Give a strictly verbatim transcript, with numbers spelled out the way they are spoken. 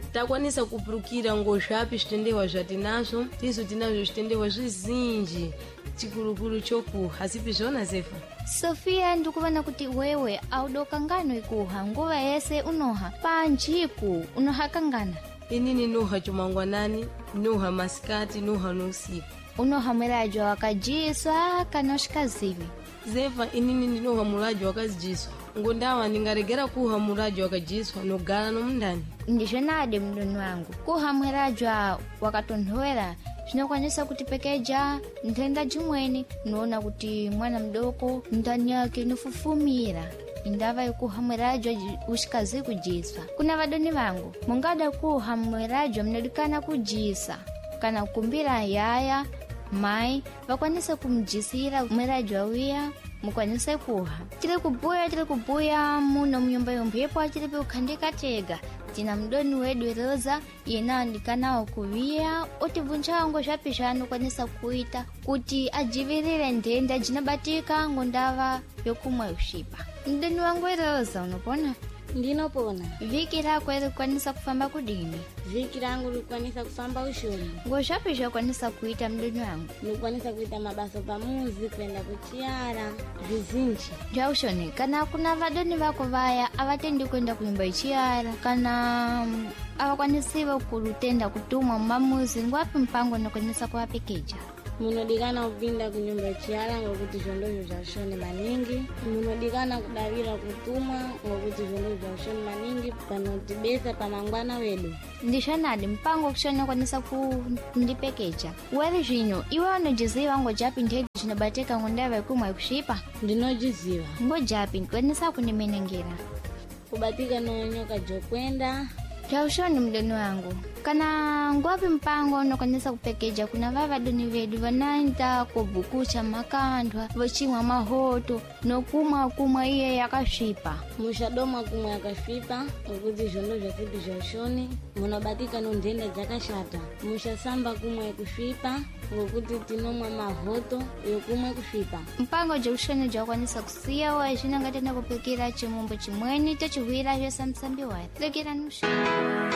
takwanisa kupulukira ngozvapi zvitendewa zvatinazo tizo tinazo zvitendewa zvizinji chikulukulu chokuha asipi zvona Zefa. Sofia, ndikuvana kuti wewe audokangano ikuha nguva yese unoha panjiku unoha kangana. Inini nuha chumangwanani, nuha masikati, nuha nusiku. Unoha mwerajo wakajiswa kanoshikazivi. Zefa, inini nuha murajo wakajiswa. Ngondawa ningaregera kuha murajo wakajiswa nogala no mundani. Ndishonade mdoni wangu. Kuha mwerajo wakatonhwera zvinokwanisa kutipekeja ntenda jimweni noona kuti mwana mdoko ndani yake inofufumira indava yekuhamwerajo ushikazi kujiswa. Kuna vadoni vangu mungada kuhamwerajo mnadikana kujisa kana kukumbira yaya mai vakwanisa kumjisira mwerajo awiya mukwanise kuha. Tiri kubuya tiri kubuya muno myomba yombepo tiri kukhandika tega tina mdoni wedu Roza yena andikana okuviya otivunjango zvapishano kwanisa kuita kuti ajivirire ndenda jinabatika ngondava yokumwa ushipa. Mdoni wangu Roza unopona? Ndinopona. Viki rako eri kwanisa kufamba kudini? Viki rangu likwanisa kufamba ushoni. Ngozvapisha kwanisa kuita mdoni wangu? Likwanisa kuita mabaso pamuzi, kwenda kuchiara, vizinji. Ja ushoni, kana kuna vadoni vako vaya avatendi kwenda kunyumba ichiara, kana avakwanisiwa kulutenda kutumwa mamuzi, ngwapi mpango nakwanisa kuwapikeja? Munodikana kupinda kunyumba chiara ngokuti zvondozvo zvashoni maningi. Munodikana kudavira kutumwa ngokuti zvondozvo zvashoni maningi panotibesa pamangwana wedu. Ndishonade mpango kushona kwanisa kundipekeja. Weri zvino iwe unojiziva ngojapi ndege zvinobatika ngondava yekumwa kushipa? Ndinojiziva. Ngojapi kwanisa kundimenengera? Kubatika nonyoka jokwenda. Jaushoni mdoni wangu. Kana ngwapi mpango unokwanisa kupekeja kuna vava doni vedu vanaita kubukucha makandwa vachimwa mahoto nokumwa kumwa iye yakashipa. Mushadoma kumwa yakashipa ngokuti zvondo zvasipi zvashoni munobatika nondenda dzakashata. Mushasamba kumwa yakushipa ngokuti tinomwa mahoto yokumwa kushipa. Mpango jaushoni jakwanisa kusiya wa zvinanga tena kupekera chimombo chimweni techihwira zvesamsambi wa. Lekera nusha.